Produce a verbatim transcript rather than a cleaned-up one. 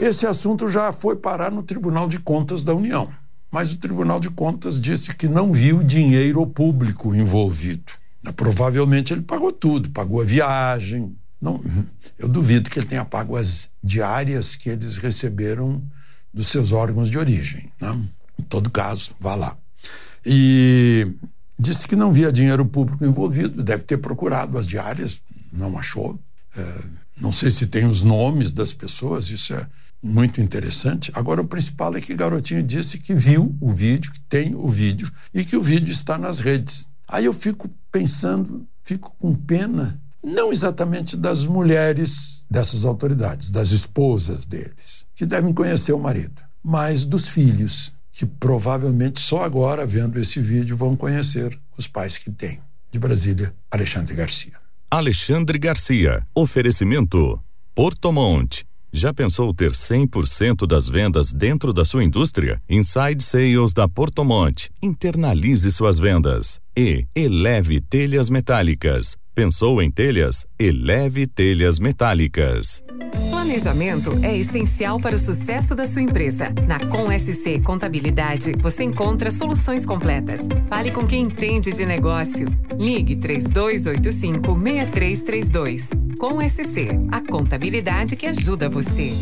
Esse assunto já foi parar no Tribunal de Contas da União, mas o Tribunal de Contas disse que não viu dinheiro público envolvido. Provavelmente ele pagou tudo, pagou a viagem. Não, eu duvido que ele tenha pago as diárias que eles receberam dos seus órgãos de origem, né? Em todo caso, vá lá. E disse que não via dinheiro público envolvido, deve ter procurado as diárias, não achou. É, não sei se tem os nomes das pessoas, isso é muito interessante. Agora, o principal é que Garotinho disse que viu o vídeo, que tem o vídeo, e que o vídeo está nas redes. Aí eu fico pensando, fico com pena, não exatamente das mulheres dessas autoridades, das esposas deles, que devem conhecer o marido, mas dos filhos, que provavelmente só agora, vendo esse vídeo, vão conhecer os pais que têm. De Brasília, Alexandre Garcia. Alexandre Garcia. Oferecimento Porto Monte. Já pensou ter cem por cento das vendas dentro da sua indústria? Inside Sales da Porto Monte. Internalize suas vendas. E Eleve Telhas Metálicas. Pensou em telhas? Eleve Telhas Metálicas. Planejamento é essencial para o sucesso da sua empresa. Na Com S C Contabilidade, você encontra soluções completas. Fale com quem entende de negócios. Ligue três dois oito cinco, seis três três dois. Com S C, a contabilidade que ajuda você.